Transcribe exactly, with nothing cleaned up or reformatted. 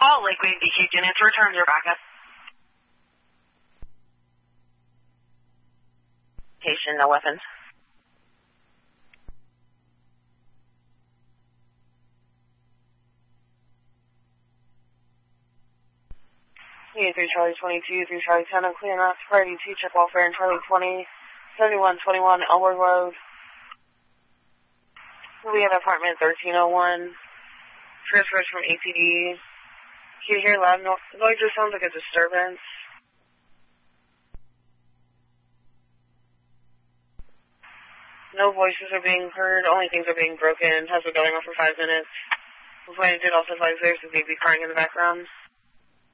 All Lakeway B Q units return your backup. Patient, no weapons. three Charlie twenty-two, three Charlie ten, I'm clearing out priority two, check welfare, and Charlie twenty, seventy-one twenty-one, Elwood Road. We have apartment thirteen oh one, transfers from A P D. Can you hear loud no noises? Sounds like a disturbance. No voices are being heard, only things are being broken. Has been going on for five minutes. We've waited, did also advise there's a baby crying in the background.